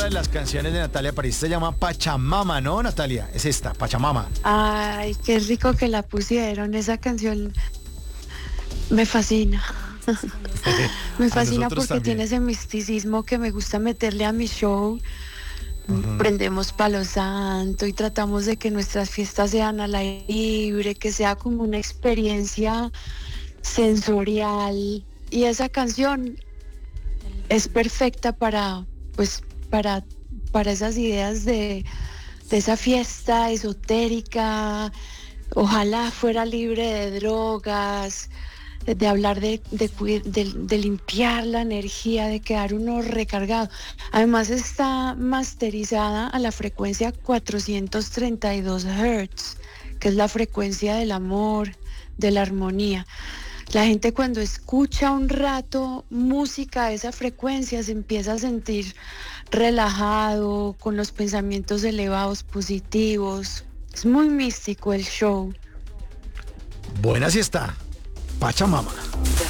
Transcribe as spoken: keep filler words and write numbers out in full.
otra de las canciones de Natalia París se llama Pachamama, ¿no, Natalia? Es esta, Pachamama. Ay, qué rico que la pusieron. Esa canción me fascina. Me fascina porque también. tiene ese misticismo que me gusta meterle a mi show. Uh-huh. Prendemos palo santo y tratamos de que nuestras fiestas sean al aire libre, que sea como una experiencia sensorial. Y esa canción es perfecta para, pues, para, para esas ideas de, de esa fiesta esotérica. Ojalá fuera libre de drogas, de, de hablar de, de, de, de limpiar la energía, de quedar uno recargado. Además está masterizada a la frecuencia cuatrocientos treinta y dos hertz, que es la frecuencia del amor, de la armonía. La gente cuando escucha un rato música a esa frecuencia se empieza a sentir relajado, con los pensamientos elevados, positivos. Es muy místico el show. Buena siesta, Pachamama.